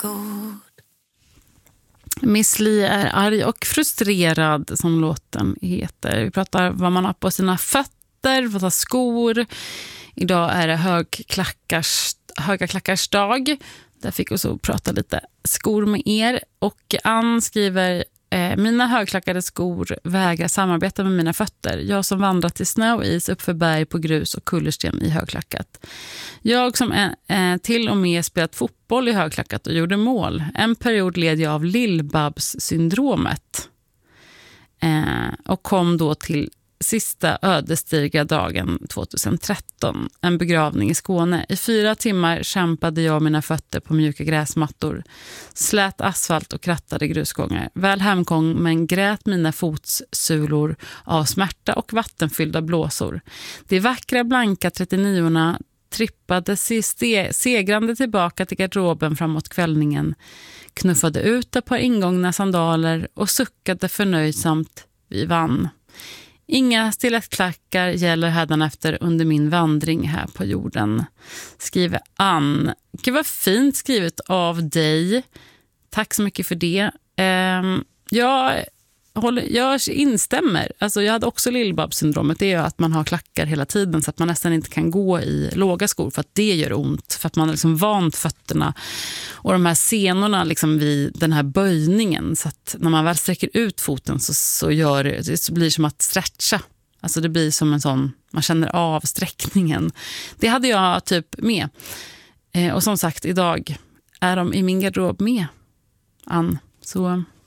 god. Miss Li är arg och frustrerad, som låten heter. Vi pratar vad man har på sina fötter, vad har skor. Idag är det höga klackars dag. Där fick vi så prata lite skor med er. Och Ann skriver: mina högklackade skor vägrar samarbeta med mina fötter. Jag som vandrat i snö och is upp för berg på grus och kullersten i högklackat. Jag som till och med spelat fotboll i högklackat och gjorde mål. En period led jag av Lill-Babs-syndromet. Och kom då till sista ödesdigra dagen 2013, en begravning i Skåne. I 4 timmar kämpade jag mina fötter på mjuka gräsmattor, slät asfalt och krattade grusgångar. Väl hemkommen grät mina fotsulor av smärta och vattenfyllda blåsor. De vackra blanka 39orna trippade segrande tillbaka till garderoben framåt kvällningen, knuffade ut ett par ingångna sandaler och suckade förnöjsamt: vi vann. Inga stilettklackar gäller hädanefter under min vandring här på jorden, skriver Ann. Gud, vad fint skrivet av dig. Tack så mycket för det. Jag instämmer. Alltså, jag hade också Lill-Babs-syndromet. Det är ju att man har klackar hela tiden så att man nästan inte kan gå i låga skor för att det gör ont. För att man har liksom vant fötterna och de här senorna liksom vid den här böjningen. Så att när man väl sträcker ut foten så blir det som att stretcha. Alltså det blir som en sån, man känner av sträckningen. Det hade jag typ med. Och som sagt, idag är de i min garderob med, Ann. Så